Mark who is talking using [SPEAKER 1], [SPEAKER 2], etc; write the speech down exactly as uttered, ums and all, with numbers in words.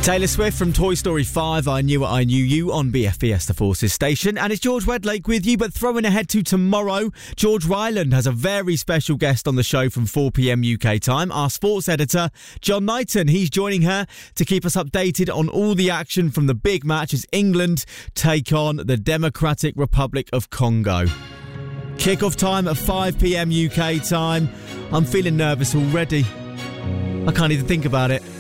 [SPEAKER 1] Taylor Swift from Toy Story five, I Knew What I Knew You on B F Fiesta Forces station. And it's George Wedlake with you, but throwing ahead to tomorrow, George Ryland has a very special guest on the show from four p.m. U K time. Our sports editor, John Knighton, he's joining her to keep us updated on all the action from the big match as England take on the Democratic Republic of Congo. Kick-off time at five p.m. U K time. I'm feeling nervous already. I can't even think about it.